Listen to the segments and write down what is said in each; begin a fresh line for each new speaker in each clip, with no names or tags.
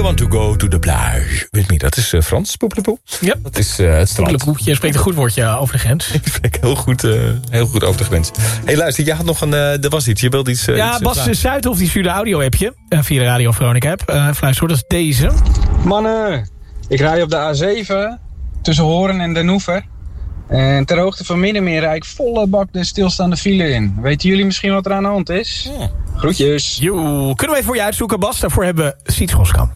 want to go to the plage. Weet je, dat is Frans, poepelepoe.
Ja.
Dat is het strand.
Je spreekt een goed woordje over de grens.
Ik spreek heel goed over de grens. Hé, luister, jij had nog er was iets. Je wilde iets...
Bas Zuidhof die stuurde audio-appje via de Radio Veronica app. Fluister, dat is deze.
Mannen, ik rij op de A7 tussen Hoorn en Den Oever. En ter hoogte van Middenmeer rijd ik volle bak de stilstaande file in. Weten jullie misschien wat er aan de hand is? Ja. Groetjes.
Kunnen we even voor je uitzoeken, Bas? Daarvoor hebben we Siets Roskam.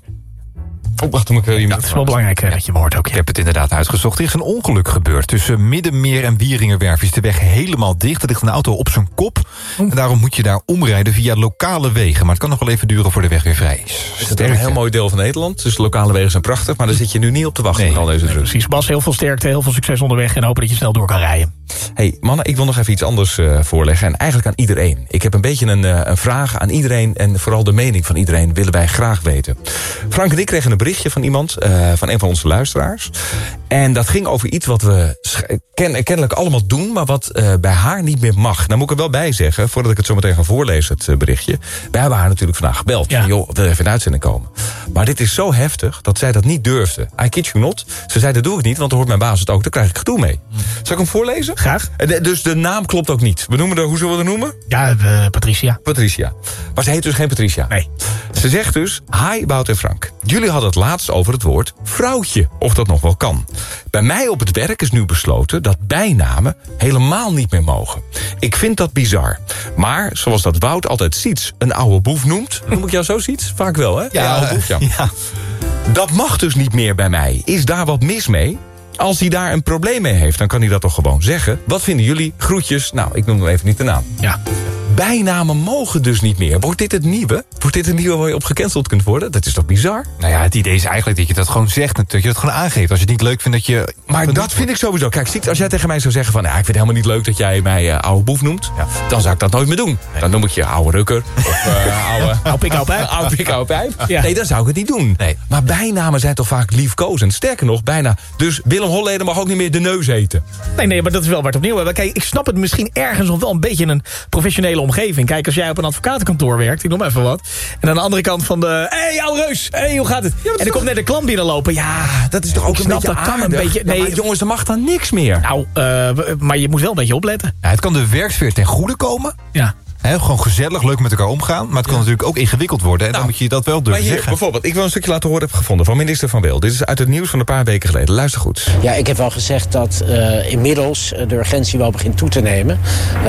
Wacht, moet ik wel
dat is wel belangrijk dat je me hoort ook. Ja.
Ik heb het inderdaad uitgezocht. Er is een ongeluk gebeurd. Tussen Middenmeer en Wieringerwerf is de weg helemaal dicht. Er ligt een auto op zijn kop. En daarom moet je daar omrijden via lokale wegen. Maar het kan nog wel even duren voor de weg weer vrij is.
Het is een heel mooi deel van Nederland. Dus lokale wegen zijn prachtig. Maar daar zit je nu niet op te wachten.
Nee,
al deze druk.
Precies, Bas, heel veel sterkte, heel veel succes onderweg. En hopen dat je snel door kan rijden.
Hey, mannen, ik wil nog even iets anders voorleggen. En eigenlijk aan iedereen. Ik heb een beetje een vraag aan iedereen. En vooral de mening van iedereen willen wij graag weten. Frank en ik kregen een berichtje van iemand. Van een van onze luisteraars. En dat ging over iets wat we kennelijk allemaal doen, maar wat bij haar niet meer mag. Nou moet ik er wel bij zeggen, voordat ik het zo meteen ga voorlezen, het berichtje. Wij hebben haar natuurlijk vandaag gebeld.
Ja.
Joh, wil je even in uitzending komen? Maar dit is zo heftig dat zij dat niet durfde. I kid you not. Ze zei, dat doe ik niet, want dan hoort mijn baas het ook. Daar krijg ik gedoe mee. Zal ik hem voorlezen?
Graag.
Dus de naam klopt ook niet. We noemen hoe zullen we het noemen?
Ja, Patricia.
Patricia. Maar ze heet dus geen Patricia.
Nee.
Ze zegt dus, hi Bout en Frank. Jullie hadden het laatst over het woord vrouwtje, of dat nog wel kan. Bij mij op het werk is nu besloten dat bijnamen helemaal niet meer mogen. Ik vind dat bizar. Maar, zoals dat Wout altijd Siets een oude boef noemt... Noem ik jou zo Siets? Vaak wel, hè?
Ja,
oude boef, ja.
Ja.
Dat mag dus niet meer bij mij. Is daar wat mis mee? Als hij daar een probleem mee heeft, dan kan hij dat toch gewoon zeggen. Wat vinden jullie? Groetjes. Nou, ik noem hem even niet de naam.
Ja.
Bijnamen mogen dus niet meer. Wordt dit het nieuwe? Wordt dit het nieuwe waar je op gecanceld kunt worden? Dat is toch bizar?
Nou ja, het idee is eigenlijk dat je dat gewoon zegt. Dat je dat gewoon aangeeft. Als je het niet leuk vindt dat je...
Maar dat vind ik sowieso. Kijk, Siets, als jij tegen mij zou zeggen van... ik vind het helemaal niet leuk dat jij mij oude boef noemt...
Ja.
dan zou ik dat nooit meer doen. Nee. Dan noem ik je oude rukker. Of oude
pik, oude pijp.
Oude pik, oude pijp.
Ja.
Nee, dan zou ik het niet doen.
Nee.
Maar bijnamen zijn toch vaak liefkozend. Sterker nog, bijna. Dus Willem Holleder mag ook niet meer de neus eten.
Nee, maar dat is wel waar het opnieuw. Kijk, ik snap het misschien ergens nog wel een beetje in een professionele omgeving. Kijk, als jij op een advocatenkantoor werkt, ik noem even wat. En aan de andere kant van de... Hé, oude reus, hoe gaat het? Ja, en dan komt net een klant binnenlopen. Ja,
dat is toch ook een beetje
dat
aardig.
kan een beetje... Nee,
maar jongens, er mag dan niks meer.
Nou, maar je moet wel een beetje opletten.
Ja, het kan de werksfeer ten goede komen.
Ja.
Gewoon gezellig, leuk met elkaar omgaan. Maar het kan natuurlijk ook ingewikkeld worden. En dan moet je dat wel durven zeggen.
Bijvoorbeeld, ik wil een stukje laten horen heb gevonden van minister Van Wil. Dit is uit het nieuws van een paar weken geleden. Luister goed.
Ja, ik heb wel gezegd dat inmiddels de urgentie wel begint toe te nemen.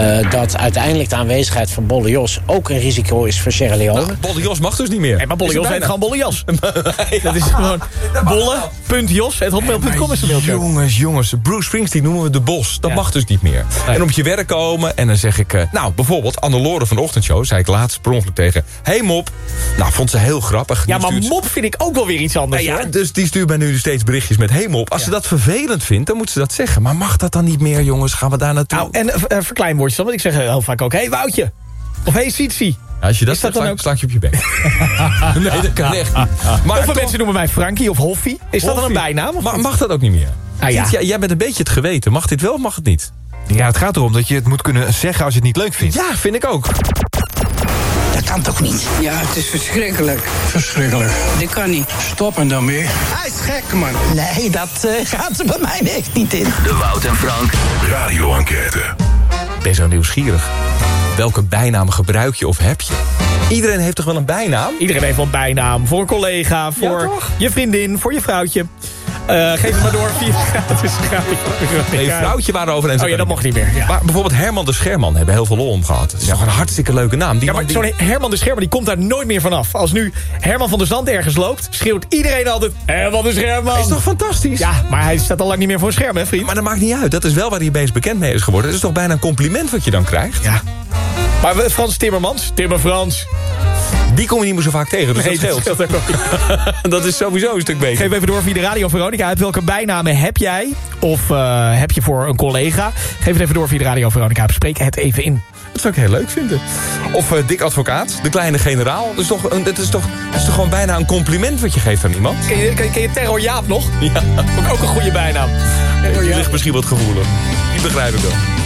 Dat uiteindelijk de aanwezigheid van Bolle Jos ook een risico is voor Sierra Leone.
Nou, Bolle Jos mag dus niet meer.
Nee, maar Bolle Jos heet gewoon Bolle Jas. Dat is gewoon bolle.jos@hotmail.com is een mailtje.
Jongens, Bruce Springsteen noemen we de Bos. Dat mag dus niet meer. Nee. En op je werk komen en dan zeg ik... bijvoorbeeld Anne Lore van de Ochtendshow... zei ik laatst per ongeluk tegen... Hey Mop. Nou, vond ze heel grappig.
Ja, maar Mop vind ik ook wel weer iets anders.
Ja, dus die stuurt mij nu steeds berichtjes met... Hey Mop, als ze dat vervelend vindt, dan moet ze dat zeggen. Maar mag dat dan niet meer, jongens? Gaan we daar naartoe?
Nou, en verkleinwoordjes dan. Want ik zeg heel vaak ook... Hey Woutje. Of hey Sietsie.
Ja, als je dat
zegt,
dan ook... slaat je op je bek. Nee, dat kan echt niet. Maar
of mensen noemen mij Frankie of Hoffie. Is dat dan een bijnaam?
Maar mag dat ook niet meer?
Ja.
Jij bent een beetje het geweten. Mag dit wel of mag het niet?
Ja, het gaat erom dat je het moet kunnen zeggen als je het niet leuk vindt.
Ja, vind ik ook.
Dat kan toch niet?
Ja, het is verschrikkelijk.
Verschrikkelijk.
Dit kan niet.
Stop en dan mee.
Hij is gek, man.
Nee, dat gaat er bij mij echt niet in.
De Wout en Frank
Radio-enquête.
Ben zo nieuwsgierig. Welke bijnaam gebruik je of heb je? Iedereen heeft toch wel een bijnaam?
Iedereen heeft wel een bijnaam. Voor een collega, voor je vriendin, voor je vrouwtje. Geef het maar door via gratis.
Nee, vrouwtje waren over eens.
Oh ja, dat mocht niet meer. Ja.
Maar bijvoorbeeld Herman de Scherman hebben heel veel lol om gehad. Het is toch een hartstikke leuke naam.
Maar zo'n Herman de Scherman die komt daar nooit meer vanaf. Als nu Herman van der Zand ergens loopt, schreeuwt iedereen altijd... Herman de Scherman.
Is toch fantastisch?
Ja, maar hij staat al lang niet meer voor een scherm, hè vriend?
Maar dat maakt niet uit. Dat is wel waar hij opeens bekend mee is geworden. Het is toch bijna een compliment wat je dan krijgt?
Ja. Maar Frans Timmermans, Timmer Frans...
Die kom je niet meer zo vaak tegen, dus
nee,
dat scheelt. Dat is sowieso een stuk beter.
Geef even door via de Radio Veronica. Uit welke bijnamen heb jij? Of heb je voor een collega? Geef het even door via de Radio Veronica. Bespreek het even in.
Dat zou ik heel leuk vinden. Of Dick Advocaat, de kleine generaal. Het is toch gewoon bijna een compliment wat je geeft aan iemand?
Ken je Terror Jaap nog?
Ja.
Ook een goede bijnaam.
Die ligt misschien wat gevoelig. Die begrijp ik wel.